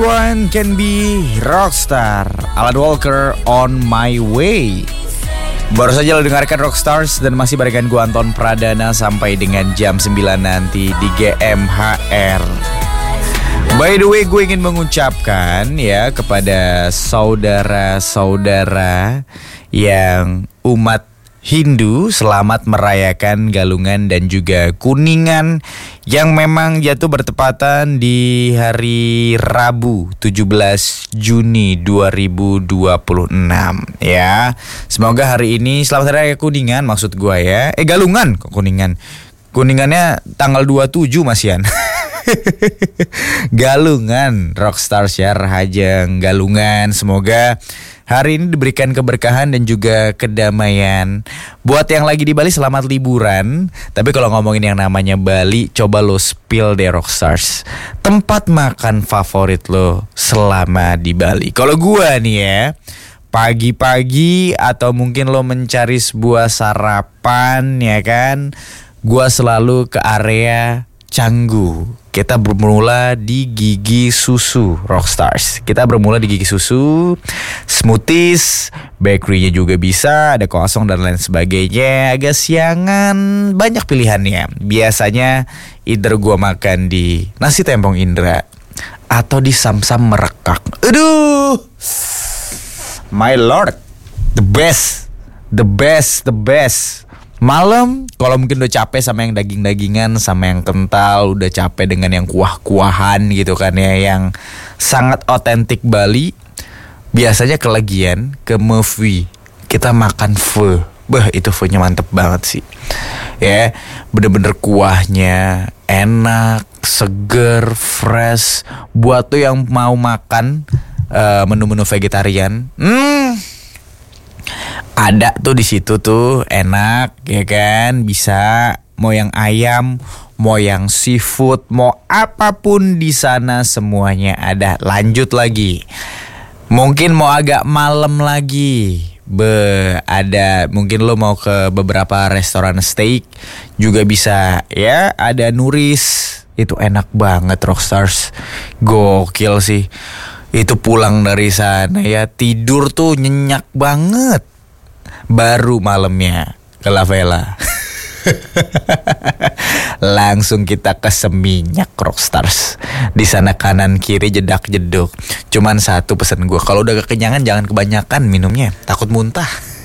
One can be rockstar. Alan Walker, On My Way. Baru saja lo dengarkan Rockstars dan masih barengan gue Anton Pradana sampai dengan jam 9 nanti di GMHR. By the way, gue ingin mengucapkan ya kepada saudara-saudara yang umat Hindu, selamat merayakan Galungan dan juga Kuningan yang memang jatuh bertepatan di hari Rabu 17 Juni 2026 ya. Semoga hari ini selamat hari raya Kuningan maksud gue ya. Galungan kok Kuningan. Kuningannya tanggal 27 Mas Yan. Galungan Rockstars ya, Rahajeng Galungan. Semoga hari ini diberikan keberkahan dan juga kedamaian. Buat yang lagi di Bali selamat liburan. Tapi kalau ngomongin yang namanya Bali, coba lo spill deh Rockstars, tempat makan favorit lo selama di Bali. Kalau gua nih ya, pagi-pagi atau mungkin lo mencari sebuah sarapan ya kan, gua selalu ke area Canggu. Kita bermula di Gigi Susu Rockstars. Kita bermula di Gigi Susu, smoothies, bakery-nya juga bisa, ada kosong dan lain sebagainya. Agak siangan, banyak pilihannya. Biasanya either gua makan di Nasi Tempong Indra atau di Samsam Merekak. Aduh, my lord, the best. Malam kalau mungkin udah capek sama yang daging-dagingan, sama yang kental, udah capek dengan yang kuah-kuahan gitu kan ya, yang sangat otentik Bali, biasanya kelagian ke Mevi. Kita makan pho. Bah, itu pho-nya mantep banget sih. Ya, bener-bener kuahnya enak, seger, fresh. Buat tuh yang mau makan menu-menu vegetarian, ada tuh di situ tuh enak ya kan, bisa mau yang ayam, mau yang seafood, mau apapun di sana semuanya ada. Lanjut lagi, mungkin mau agak malam lagi, ada mungkin lo mau ke beberapa restoran steak juga bisa ya. Ada Nuris, itu enak banget Rockstars, gokil sih. Itu pulang dari sana ya, tidur tuh nyenyak banget. Baru malamnya ke La Vela. Langsung kita ke Seminyak Rockstars. Di sana kanan kiri jedak jeduk. Cuman satu pesan gue, kalau udah kekenyangan jangan kebanyakan minumnya, takut muntah.